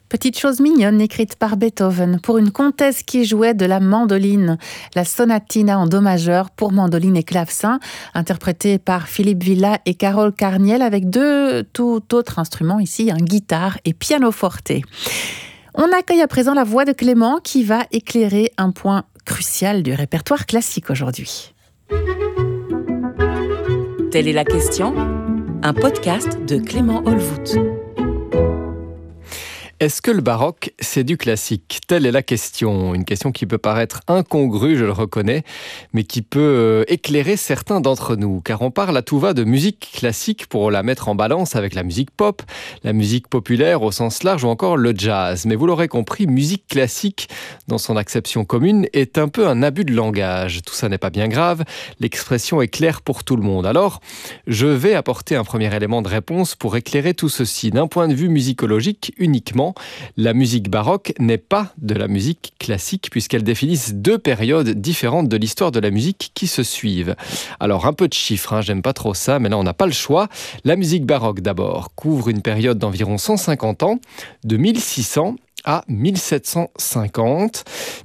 Petite chose mignonne écrite par Beethoven pour une comtesse qui jouait de la mandoline, la sonatina en do majeur pour mandoline et clavecin, interprétée par Philippe Villa et Carole Carniel avec deux tout autres instruments ici, guitare et pianoforte. On accueille à présent la voix de Clément qui va éclairer un point crucial du répertoire classique aujourd'hui. Telle est la question, un podcast de Clément Olvout. Est-ce que le baroque, c'est du classique ? Telle est la question. Une question qui peut paraître incongrue, je le reconnais, mais qui peut éclairer certains d'entre nous. Car on parle à tout va de musique classique pour la mettre en balance avec la musique pop, la musique populaire au sens large ou encore le jazz. Mais vous l'aurez compris, musique classique, dans son acception commune, est un peu un abus de langage. Tout ça n'est pas bien grave, l'expression est claire pour tout le monde. Alors, je vais apporter un premier élément de réponse pour éclairer tout ceci. D'un point de vue musicologique uniquement, la musique baroque n'est pas de la musique classique puisqu'elle définissent deux périodes différentes de l'histoire de la musique qui se suivent. Alors un peu de chiffres, j'aime pas trop ça, mais là on n'a pas le choix. La musique baroque d'abord couvre une période d'environ 150 ans, de 1600 à 1750.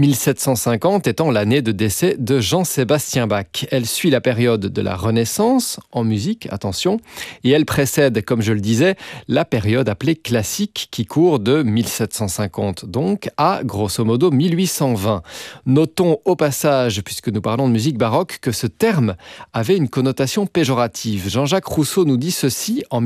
1750 étant l'année de décès de Jean-Sébastien Bach. Elle suit la période de la Renaissance, en musique, attention, et elle précède, comme je le disais, la période appelée classique qui court de 1750 donc à, grosso modo, 1820. Notons au passage, puisque nous parlons de musique baroque, que ce terme avait une connotation péjorative. Jean-Jacques Rousseau nous dit ceci en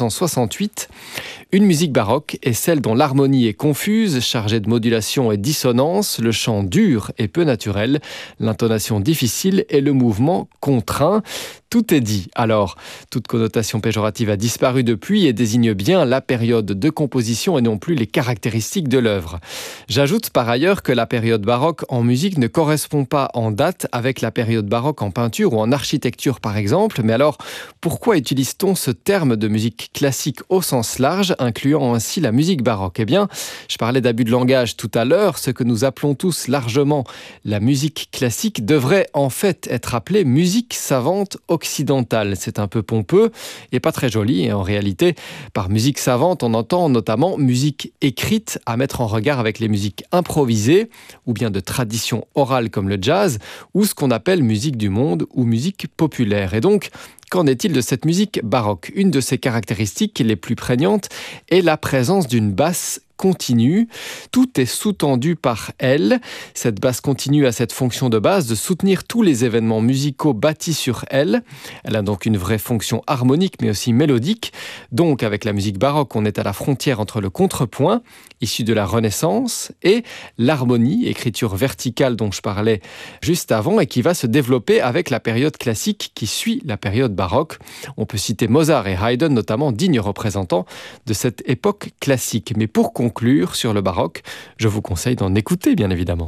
1768. Une musique baroque est celle dont l'harmonie est confuse, chargée de modulation et dissonance, le chant dur et peu naturel, l'intonation difficile et le mouvement contraint. Tout est dit. Alors, toute connotation péjorative a disparu depuis et désigne bien la période de composition et non plus les caractéristiques de l'œuvre. J'ajoute par ailleurs que la période baroque en musique ne correspond pas en date avec la période baroque en peinture ou en architecture par exemple. Mais alors, pourquoi utilise-t-on ce terme de musique classique au sens large, incluant ainsi la musique baroque ? Eh bien, je parlais d'abus de langage tout à l'heure. Ce que nous appelons tous largement la musique classique devrait en fait être appelée musique savante occidentale. C'est un peu pompeux et pas très joli. Et en réalité, par musique savante, on entend notamment musique écrite à mettre en regard avec les musiques improvisées ou bien de tradition orale comme le jazz ou ce qu'on appelle musique du monde ou musique populaire. Et donc, qu'en est-il de cette musique baroque ? Une de ses caractéristiques les plus prégnantes est la présence d'une basse continue. Tout est sous-tendu par elle. Cette basse continue a cette fonction de base de soutenir tous les événements musicaux bâtis sur elle. Elle a donc une vraie fonction harmonique mais aussi mélodique. Donc avec la musique baroque, on est à la frontière entre le contrepoint, issu de la Renaissance, et l'harmonie, écriture verticale dont je parlais juste avant et qui va se développer avec la période classique qui suit la période baroque. On peut citer Mozart et Haydn, notamment dignes représentants de cette époque classique. Mais pour conclure sur le baroque, je vous conseille d'en écouter bien évidemment.